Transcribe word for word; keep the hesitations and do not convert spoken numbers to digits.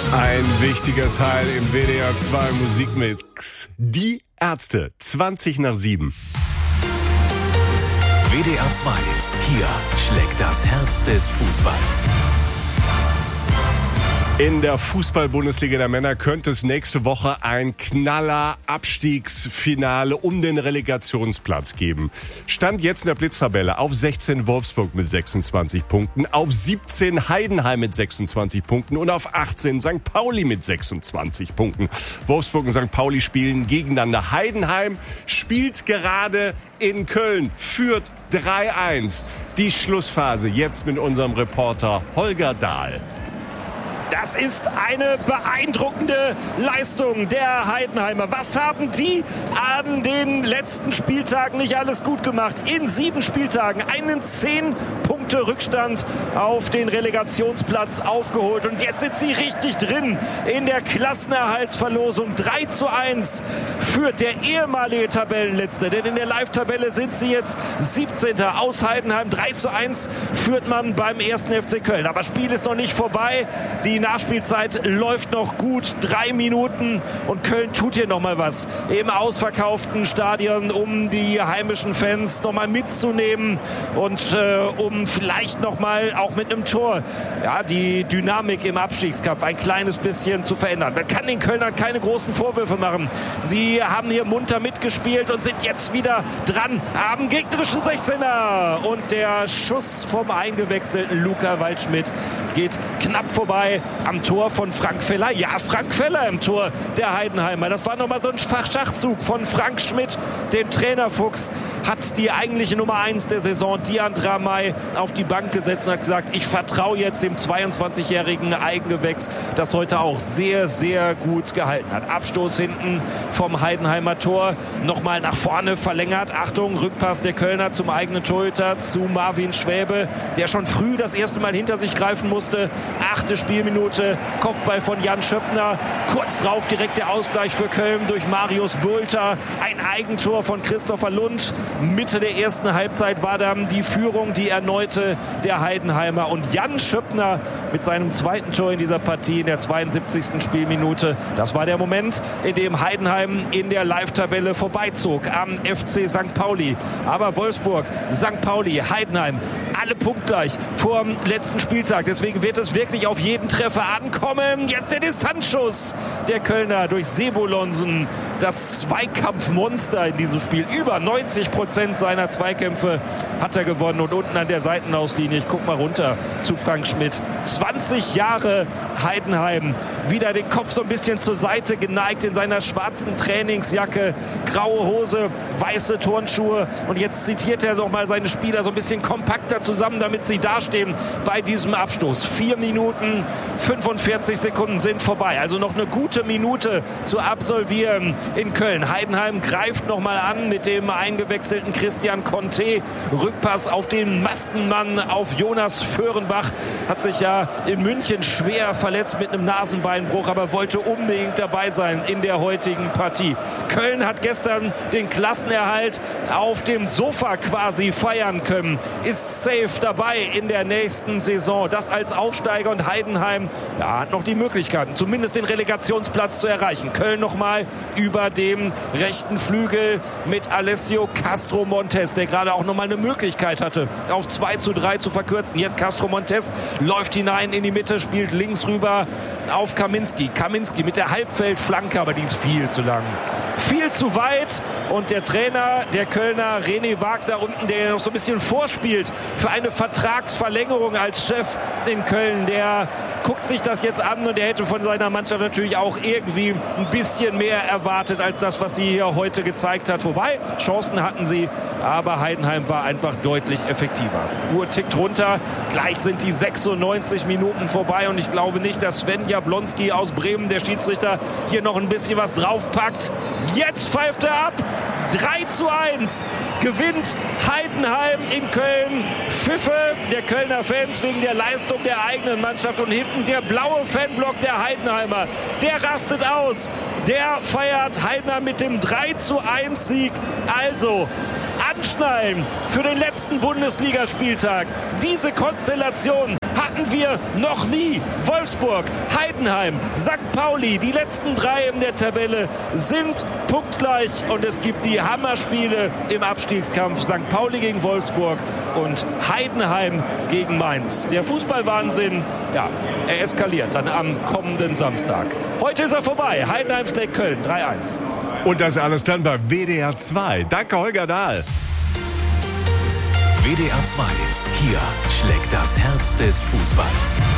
Ein wichtiger Teil im W D R zwei Musikmix. Die Ärzte, zwanzig nach sieben. W D R zwei, hier schlägt das Herz des Fußballs. In der Fußball-Bundesliga der Männer könnte es nächste Woche ein Knaller-Abstiegsfinale um den Relegationsplatz geben. Stand jetzt in der Blitztabelle auf sechzehn Wolfsburg mit sechsundzwanzig Punkten, auf siebzehn Heidenheim mit sechsundzwanzig Punkten und auf achtzehn Sankt Pauli mit sechsundzwanzig Punkten. Wolfsburg und Sankt Pauli spielen gegeneinander. Heidenheim spielt gerade in Köln, führt drei eins. Die Schlussphase jetzt mit unserem Reporter Holger Dahl. Das ist eine beeindruckende Leistung der Heidenheimer. Was haben die an den letzten Spieltagen nicht alles gut gemacht? In sieben Spieltagen einen zehn Punkte Rückstand auf den Relegationsplatz aufgeholt. Und jetzt sind sie richtig drin in der Klassenerhaltsverlosung. drei zu eins führt der ehemalige Tabellenletzte. Denn in der Live-Tabelle sind sie jetzt siebzehnter aus Heidenheim. drei zu eins führt man beim ersten F C Köln. Aber das Spiel ist noch nicht vorbei. Die Die Nachspielzeit läuft noch gut, drei Minuten und Köln tut hier nochmal was im ausverkauften Stadion, um die heimischen Fans nochmal mitzunehmen und äh, um vielleicht nochmal auch mit einem Tor ja, die Dynamik im Abstiegskampf ein kleines bisschen zu verändern. Man kann den Kölnern keine großen Vorwürfe machen. Sie haben hier munter mitgespielt und sind jetzt wieder dran am gegnerischen sechzehner und der Schuss vom eingewechselten Luca Waldschmidt geht knapp vorbei am Tor von Frank Feller. Ja, Frank Feller im Tor der Heidenheimer. Das war nochmal so ein Schachzug von Frank Schmidt, dem Trainerfuchs. Hat die eigentliche Nummer eins der Saison, Dian Dramay, auf die Bank gesetzt und hat gesagt, ich vertraue jetzt dem zweiundzwanzigjährigen Eigengewächs, das heute auch sehr, sehr gut gehalten hat. Abstoß hinten vom Heidenheimer Tor. Nochmal nach vorne verlängert. Achtung, Rückpass der Kölner zum eigenen Torhüter, zu Marvin Schwäbe, der schon früh das erste Mal hinter sich greifen musste. Achte Spielminute, Kopfball von Jan Schöppner. Kurz drauf direkt der Ausgleich für Köln durch Marius Bulter. Ein Eigentor von Christopher Lund. Mitte der ersten Halbzeit war dann die Führung, die erneute der Heidenheimer. Und Jan Schöppner mit seinem zweiten Tor in dieser Partie in der zweiundsiebzigsten Spielminute. Das war der Moment, in dem Heidenheim in der Live-Tabelle vorbeizog am F C Sankt Pauli. Aber Wolfsburg, Sankt Pauli, Heidenheim, alle punktgleich vor dem letzten Spieltag. Deswegen wird es wirklich auf jeden Treffer ankommen. Jetzt der Distanzschuss der Kölner durch Sebolonsen. Das Zweikampfmonster in diesem Spiel. Über neunzig Prozent seiner Zweikämpfe hat er gewonnen. Und unten an der Seitenauslinie, ich guck mal runter zu Frank Schmidt. zwanzig Jahre Heidenheim. Wieder den Kopf so ein bisschen zur Seite geneigt in seiner schwarzen Trainingsjacke. Graue Hose, weiße Turnschuhe. Und jetzt zitiert er noch mal seine Spieler so ein bisschen kompakter zusammen, damit sie dastehen bei diesem Abstoß. Vier Minuten, fünfundvierzig Sekunden sind vorbei. Also noch eine gute Minute zu absolvieren in Köln. Heidenheim greift nochmal an mit dem eingewechselten Christian Conte. Rückpass auf den Mastenmann, auf Jonas Föhrenbach. Hat sich ja in München schwer verletzt mit einem Nasenbeinbruch, aber wollte unbedingt dabei sein in der heutigen Partie. Köln hat gestern den Klassenerhalt auf dem Sofa quasi feiern können. Ist safe dabei in der nächsten Saison. Das als Aufsteiger und Heidenheim ja, hat noch die Möglichkeiten, zumindest den Relegationsplatz zu erreichen. Köln nochmal über dem rechten Flügel mit Alessio Castro Montes, der gerade auch nochmal eine Möglichkeit hatte, auf zwei zu drei zu verkürzen. Jetzt Castro Montes läuft hinein in die Mitte, spielt links rüber auf Kaminski. Kaminski mit der Halbfeldflanke, aber die ist viel zu lang. Viel zu weit und der Trainer der Kölner, René Wagner unten, der noch so ein bisschen vorspielt für eine Vertragsverlängerung als Chef in Köln, der guckt sich das jetzt an und er hätte von seiner Mannschaft natürlich auch irgendwie ein bisschen mehr erwartet als das, was sie hier heute gezeigt hat. Wobei, Chancen hatten sie, aber Heidenheim war einfach deutlich effektiver. Uhr tickt runter, gleich sind die sechsundneunzig Minuten vorbei und ich glaube nicht, dass Sven Jablonski aus Bremen, der Schiedsrichter, hier noch ein bisschen was draufpackt. Jetzt pfeift er ab. drei zu eins gewinnt Heidenheim in Köln. Pfiffe der Kölner Fans wegen der Leistung der eigenen Mannschaft und hinten der blaue Fanblock der Heidenheimer. Der rastet aus. Der feiert Heidenheim mit dem drei zu eins Sieg. Also anschnallen für den letzten Bundesligaspieltag. Diese Konstellation hatten hatten wir noch nie. Wolfsburg, Heidenheim, Sankt Pauli, die letzten drei in der Tabelle sind punktgleich und es gibt die Hammerspiele im Abstiegskampf. Sankt Pauli gegen Wolfsburg und Heidenheim gegen Mainz. Der Fußballwahnsinn, ja, er eskaliert dann am kommenden Samstag. Heute ist er vorbei. Heidenheim schlägt Köln drei eins. Und das alles dann bei W D R zwei. Danke, Holger Dahl. W D R zwei. Hier schlägt das Herz des Fußballs.